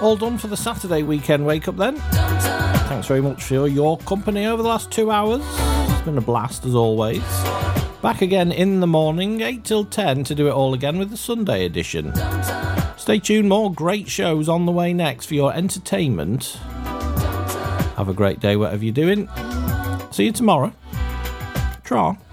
All done for the Saturday weekend wake up then. Thanks very much for your company over the last 2 hours. It's been a blast as always. Back again in the morning, 8 till 10, to do it all again with the Sunday edition. Stay tuned, more great shows on the way next for your entertainment. Have a great day, whatever you're doing. See you tomorrow. Tra.